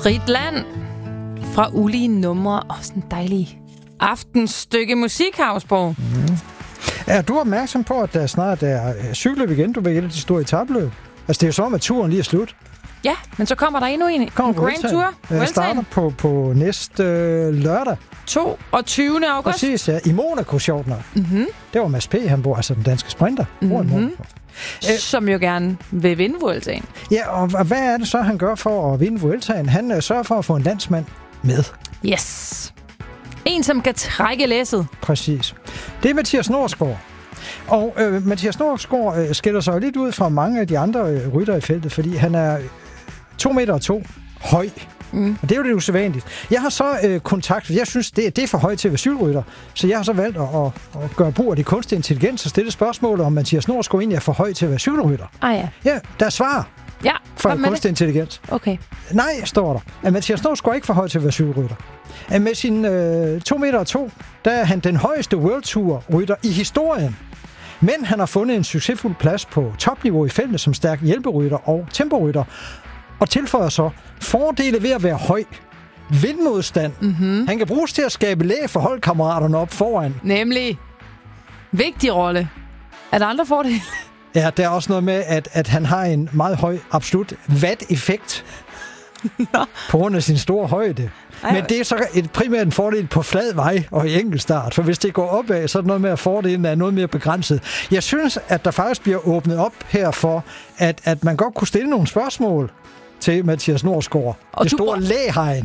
Frit land fra ulige numre og sådan en dejlig aftenstykke musik, Hausborg. Er du opmærksom på, at der snart er cykelløb igen? Du vil et af de store etapløb. Altså, det er jo som, at turen lige er slut. Ja, men så kommer der endnu en Grand Tour. Jeg starter på næste lørdag. 22. august. Præcis, ja. I Monaco, sjovt nok. Mm-hmm. Det var Mads P., han bor, altså den danske sprinter. Mm-hmm. Som jo gerne vil vinde Vueltaen. Ja, og hvad er det så, han gør for at vinde Vueltaen? Han sørger for at få en landsmand med. Yes. En, som kan trække læsset. Præcis. Det er Mathias Norsgaard. Og Mathias Norsgaard skiller sig jo lidt ud fra mange af de andre ryttere i feltet, fordi han er 2,2 meter høj. Og det er jo lidt usædvanligt. Jeg har så kontakt, jeg synes, det er for højt til at være cykelrytter, så jeg har så valgt at gøre brug af det kunstig intelligens og stille spørgsmål, om Mathias Norsgaard egentlig er for højt til at være cykelrytter. Ja. Ja, der er svar fra kunstig intelligens. Okay. Nej, står der. At Mathias Norsgaard ikke for højt til at være cykelrytter. At med sin 2,2 meter, der er han den højeste World Tour rytter i historien. Men han har fundet en succesfuld plads på topniveau i feltet som stærk hjælperytter og temporytter. Og tilføjer så fordele ved at være høj. Vindmodstand. Mm-hmm. Han kan bruges til at skabe læg for holdkammeraterne op foran. Nemlig. Vigtig rolle. Er der andre fordele? Ja, der er også noget med, at han har en meget høj absolut watt-effekt. På grund af sin store højde. Men det er så primært en fordel på flad vej og i enkeltstart. For hvis det går opad, så er det noget med, at fordelen er noget mere begrænset. Jeg synes, at der faktisk bliver åbnet op her for, at man godt kunne stille nogle spørgsmål til Mathias Norsgaard. Og det store læhegn.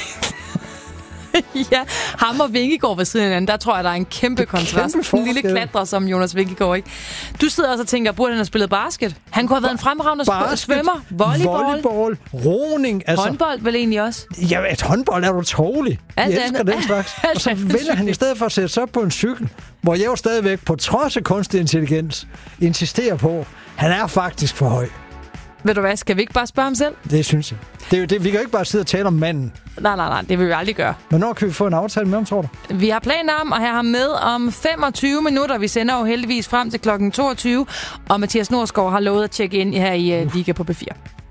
Ja, ham og Vingegaard ved siden af hinanden, der tror jeg, der er en kæmpe kontrast. En lille klatrer som Jonas Vingegaard, ikke? Du sidder også og tænker, burde han have spillet basket? Han kunne have været en fremragende svømmer. Volleyball, roning. Altså, håndbold vel egentlig også? Ja, et håndbold er du tålig. Jeg elsker den slags. Og så vælger han i stedet for at sætte sig op på en cykel, hvor jeg jo stadigvæk på trods af kunstig intelligens insisterer på, han er faktisk for høj. Ved du hvad, skal vi ikke bare spørge ham selv? Det synes jeg. Det er jo det, vi kan jo ikke bare sidde og tale om manden. Nej, det vil vi aldrig gøre. Hvornår kan vi få en aftale med ham, tror du? Vi har planer om at have ham med om 25 minutter. Vi sender jo heldigvis frem til klokken 22. Og Mathias Norsgaard har lovet at tjekke ind her i Liga på B4.